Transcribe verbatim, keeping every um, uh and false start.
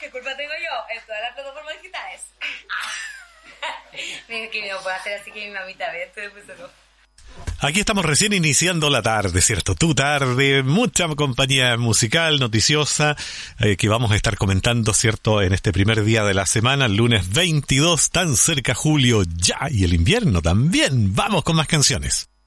¿qué culpa tengo yo? En todas las plataformas digitales. Mira que no puedo hacer así que mi mamita ve esto después no. Aquí estamos recién iniciando la tarde, ¿cierto? Tu tarde, mucha compañía musical, noticiosa, eh, que vamos a estar comentando, ¿cierto? En este primer día de la semana, el lunes veintidós, tan cerca julio ya, y el invierno también. Vamos con más canciones.